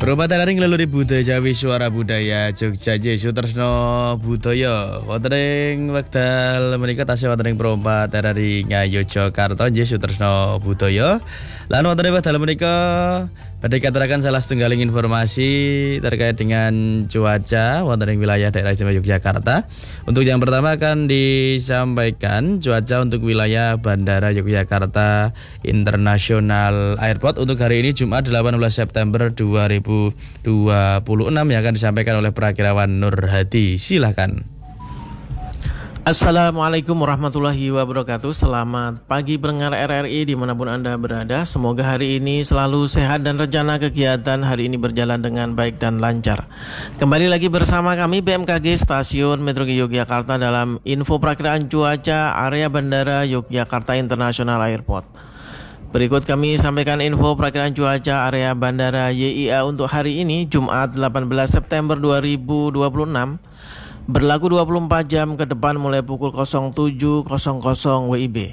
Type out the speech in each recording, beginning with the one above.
Perobatan ngeleluri budaya Jawi suara budaya Jogja Jesu Tresno budaya wonten ing wekdal menika tasih wonten ing perobatan dari Ngayogyakarta Jesu Tresno budaya. Lan wonten ing wekdal menika badhe katuraken salah setunggaling informasi terkait dengan cuaca wonten ing wilayah daerah istimewa Yogyakarta. Untuk yang pertama akan disampaikan cuaca untuk wilayah Bandara Yogyakarta International Airport untuk hari ini Jumat 18 September 2026 yang akan disampaikan oleh Prakirawan Nur Hadi. Silakan. Assalamualaikum warahmatullahi wabarakatuh. Selamat pagi pendengar RRI dimanapun Anda berada. Semoga hari ini selalu sehat dan rencana kegiatan hari ini berjalan dengan baik dan lancar. Kembali lagi bersama kami BMKG Stasiun Meteorologi Yogyakarta dalam info perakiraan cuaca area Bandara Yogyakarta International Airport. Berikut kami sampaikan info perakiraan cuaca area Bandara YIA untuk hari ini Jumat 18 September 2026. Berlaku 24 jam ke depan mulai pukul 07.00 WIB.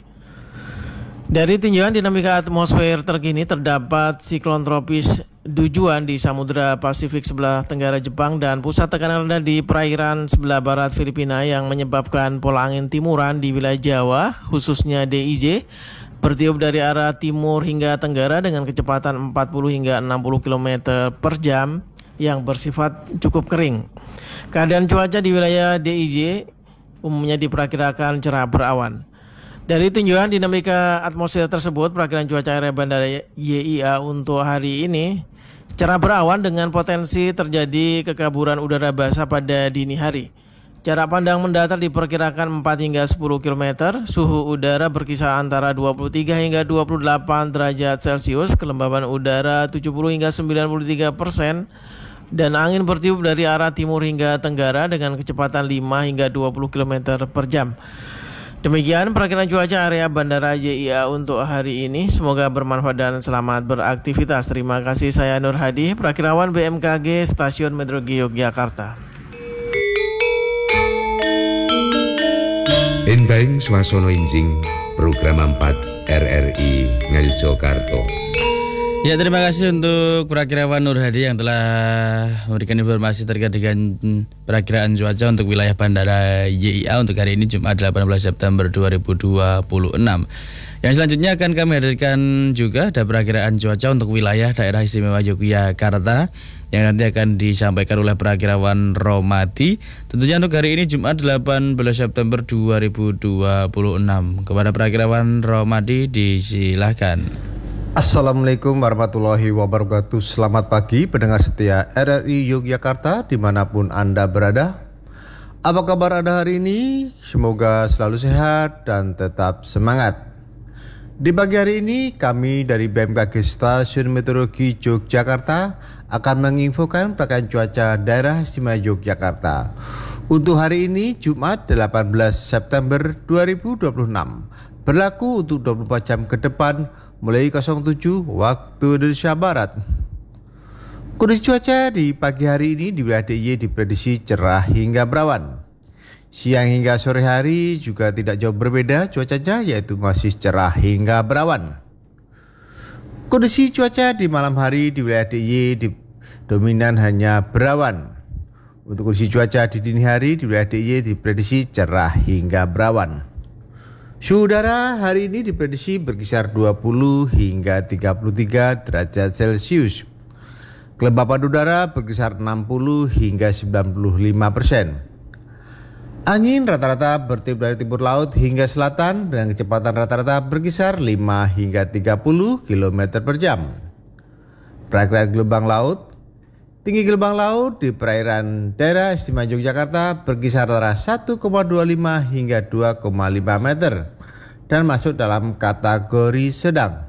Dari tinjauan dinamika atmosfer terkini terdapat siklon tropis Dujuan di Samudra Pasifik sebelah tenggara Jepang dan pusat tekanan rendah di perairan sebelah barat Filipina yang menyebabkan pola angin timuran di wilayah Jawa khususnya DIJ bertiup dari arah timur hingga tenggara dengan kecepatan 40 hingga 60 km per jam yang bersifat cukup kering. Keadaan cuaca di wilayah DIJ umumnya diperkirakan cerah berawan. Dari tinjauan dinamika atmosfer tersebut, perakiraan cuaca area Bandara YIA untuk hari ini cerah berawan dengan potensi terjadi kekaburan udara basah pada dini hari. Jarak pandang mendatar diperkirakan 4 hingga 10 km. Suhu udara berkisar antara 23 hingga 28 derajat Celcius. Kelembaban udara 70 hingga 93%. Dan angin bertiup dari arah timur hingga tenggara dengan kecepatan 5 hingga 20 km per jam. Demikian perakiraan cuaca area Bandara YIA untuk hari ini. Semoga bermanfaat dan selamat beraktivitas. Terima kasih, saya Nur Hadi, Prakirawan BMKG Stasiun Meteorologi Yogyakarta. Enteng swasana injing program 4 RRI Ngayogyakarta. Ya, terima kasih untuk Prakirawan Nur Hadi yang telah memberikan informasi terkait dengan perakiraan cuaca untuk wilayah Bandara YIA untuk hari ini Jumat 18 September 2026. Yang selanjutnya akan kami hadirkan juga ada perakiraan cuaca untuk wilayah daerah istimewa Yogyakarta yang nanti akan disampaikan oleh Prakirawan Romadi. Tentunya untuk hari ini Jumat 18 September 2026. Kepada Prakirawan Romadi disilahkan. Assalamualaikum warahmatullahi wabarakatuh. Selamat pagi pendengar setia RRI Yogyakarta dimanapun Anda berada. Apa kabar Anda hari ini? Semoga selalu sehat dan tetap semangat. Di pagi hari ini kami dari BMKG Stasiun Meteorologi Yogyakarta akan menginfokan perakiraan cuaca daerah istimewa Yogyakarta. Untuk hari ini Jumat 18 September 2026 berlaku untuk 24 jam ke depan mulai 07 waktu Indonesia Barat. Kondisi cuaca di pagi hari ini di wilayah DIY diprediksi cerah hingga berawan. Siang hingga sore hari juga tidak jauh berbeda cuacanya, yaitu masih cerah hingga berawan. Kondisi cuaca di malam hari di wilayah DIY dominan hanya berawan. Untuk kondisi cuaca di dini hari di wilayah DIY diprediksi cerah hingga berawan. Suhu udara hari ini diprediksi berkisar 20 hingga 33 derajat Celcius. Kelembapan udara berkisar 60 hingga 95%. Angin rata-rata bertiup dari timur laut hingga selatan dengan kecepatan rata-rata berkisar 5 hingga 30 km per jam. Perakiraan gelombang laut. Tinggi gelombang laut di perairan daerah istimewa Yogyakarta berkisar antara 1,25 hingga 2,5 meter dan masuk dalam kategori sedang.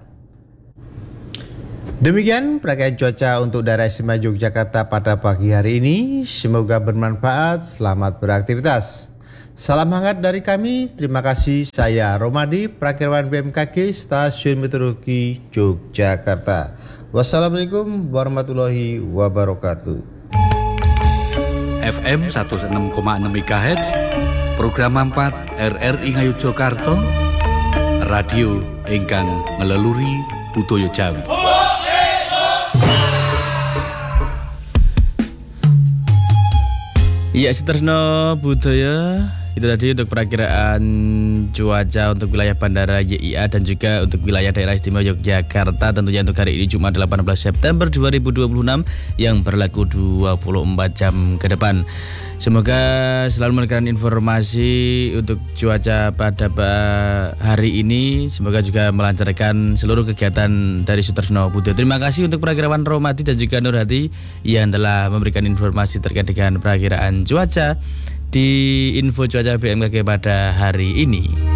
Demikian perakiraan cuaca untuk daerah istimewa Yogyakarta pada pagi hari ini. Semoga bermanfaat. Selamat beraktivitas. Salam hangat dari kami. Terima kasih. Saya Romadi, Prakirawan BMKG Stasiun Meteorologi Yogyakarta. Wassalamualaikum warahmatullahi wabarakatuh. FM 106,6 MHz, program 4 RRI Ngayogyakarta, radio ingkang ngeleluri budaya Jawi. Iya, Sutresno Budaya. Itu tadi untuk perakiraan cuaca untuk wilayah Bandara YIA dan juga untuk wilayah daerah istimewa Yogyakarta tentunya untuk hari ini Jumat 18 September 2026 yang berlaku 24 jam ke depan. Semoga selalu memberikan informasi untuk cuaca pada hari ini. Semoga juga melancarkan seluruh kegiatan dari Sutresno Budaya. Terima kasih untuk perakiraan Romati dan juga Nurhati yang telah memberikan informasi terkait dengan perakiraan cuaca di info cuaca BMKG pada hari ini.